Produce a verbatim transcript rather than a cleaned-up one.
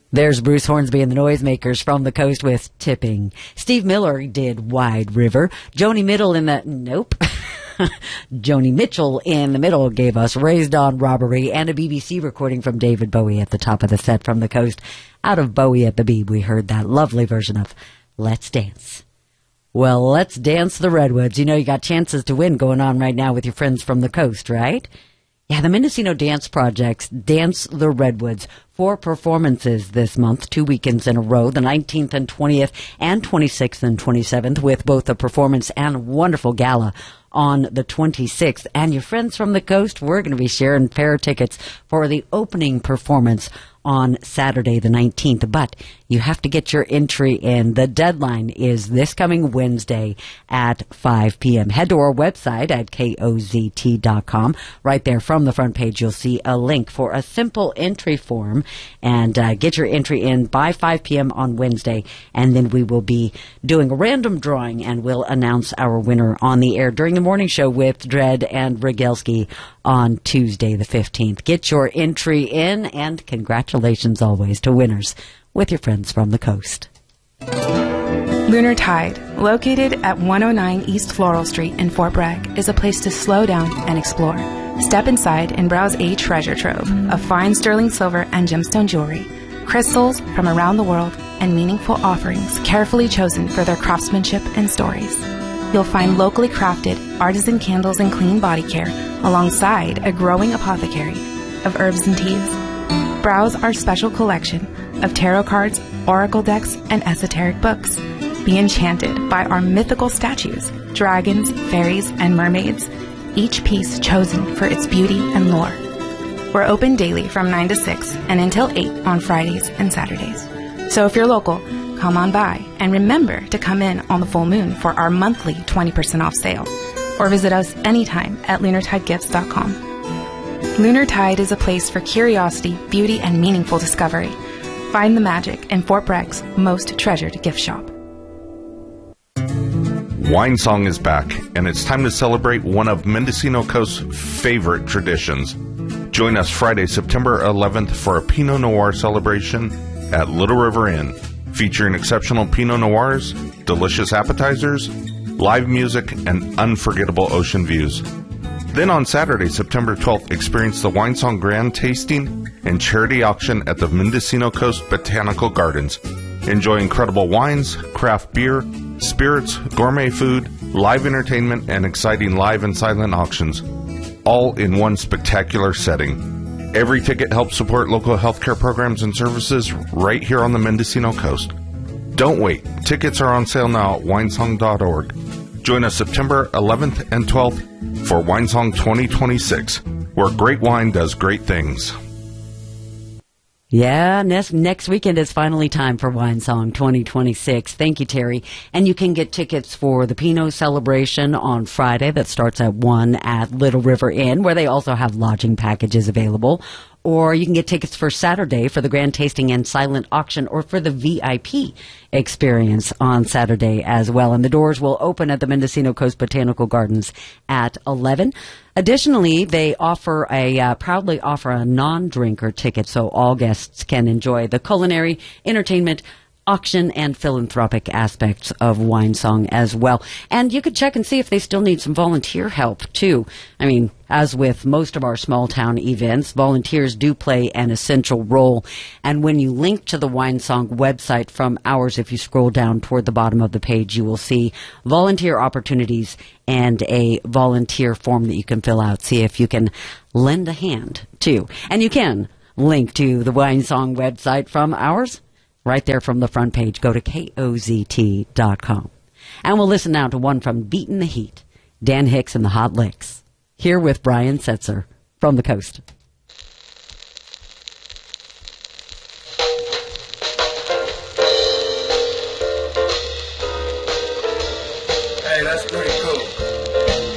There's Bruce Hornsby and the Noisemakers from the Coast with Tipping. Steve Miller did Wide River. Joni Mitchell in the, nope. Joni Mitchell in the middle gave us Raised on Robbery, and a B B C recording from David Bowie at the top of the set from the Coast. Out of Bowie at the Beeb, we heard that lovely version of Let's Dance. Well, let's dance the Redwoods. You know, you got chances to win going on right now with your friends from the Coast, right? Yeah, the Mendocino Dance Project's Dance the Redwoods. Four performances this month, two weekends in a row, the nineteenth and twentieth and twenty-sixth and twenty-seventh, with both a performance and a wonderful gala on the twenty-sixth. And your friends from the Coast, we're going to be sharing pair tickets for the opening performance on Saturday the nineteenth, but you have to get your entry in. The deadline is this coming Wednesday at five p.m. Head to our website at K O Z T dot com. Right there from the front page, you'll see a link for a simple entry form, and uh, get your entry in by five p.m. on Wednesday, and then we will be doing a random drawing, and we'll announce our winner on the air during the morning show with Dredd and Rogelski on Tuesday the fifteenth. Get your entry in, and congratulations always to winners with your friends from the Coast. Lunar Tide, located at one oh nine East Floral Street in Fort Bragg, is a place to slow down and explore. Step inside and browse a treasure trove of fine sterling silver and gemstone jewelry, crystals from around the world, and meaningful offerings carefully chosen for their craftsmanship and stories. You'll find locally crafted artisan candles and clean body care alongside a growing apothecary of herbs and teas. Browse our special collection of tarot cards, oracle decks, and esoteric books. Be enchanted by our mythical statues, dragons, fairies, and mermaids, each piece chosen for its beauty and lore. We're open daily from nine to six and until eight on Fridays and Saturdays. So if you're local, come on by, and remember to come in on the full moon for our monthly twenty percent off sale, or visit us anytime at lunar tide gifts dot com. Lunar Tide is a place for curiosity, beauty, and meaningful discovery. Find the magic in Fort Bragg's most treasured gift shop. Wine Song is back, and it's time to celebrate one of Mendocino Coast's favorite traditions. Join us Friday, September eleventh for a Pinot Noir celebration at Little River Inn, featuring exceptional Pinot Noirs, delicious appetizers, live music, and unforgettable ocean views. Then on Saturday, September twelfth, experience the Wine Song Grand Tasting and Charity Auction at the Mendocino Coast Botanical Gardens. Enjoy incredible wines, craft beer, spirits, gourmet food, live entertainment, and exciting live and silent auctions, all in one spectacular setting. Every ticket helps support local healthcare programs and services right here on the Mendocino Coast. Don't wait. Tickets are on sale now at wine song dot org. Join us September eleventh and twelfth for Wine Song twenty twenty-six, where great wine does great things. Yeah, next, next weekend is finally time for Wine Song twenty twenty-six. Thank you, Terry. And you can get tickets for the Pinot celebration on Friday that starts at one at Little River Inn, where they also have lodging packages available. Or you can get tickets for Saturday for the Grand Tasting and Silent Auction, or for the V I P experience on Saturday as well. And the doors will open at the Mendocino Coast Botanical Gardens at eleven. Additionally, they offer a uh, proudly offer a non-drinker ticket, so all guests can enjoy the culinary, entertainment, auction, and philanthropic aspects of Wine Song as well. And you could check and see if they still need some volunteer help, too. I mean, as with most of our small-town events, volunteers do play an essential role. And when you link to the Wine Song website from ours, if you scroll down toward the bottom of the page, you will see volunteer opportunities and a volunteer form that you can fill out. See if you can lend a hand, too. And you can link to the Wine Song website from ours right there from the front page. Go to K O Z T dot com. And we'll listen now to one from Beatin' the Heat, Dan Hicks and the Hot Licks, here with Brian Setzer from the Coast.